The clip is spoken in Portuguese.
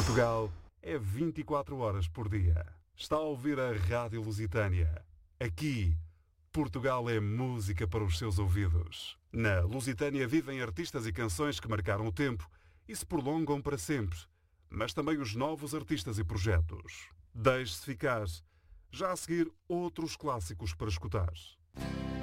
Portugal é 24 horas por dia. Está a ouvir a Rádio Lusitânia. Aqui, Portugal é música para os seus ouvidos. Na Lusitânia vivem artistas e canções que marcaram o tempo e se prolongam para sempre, mas também os novos artistas e projetos. Deixe-se ficar. Já a seguir, outros clássicos para escutar.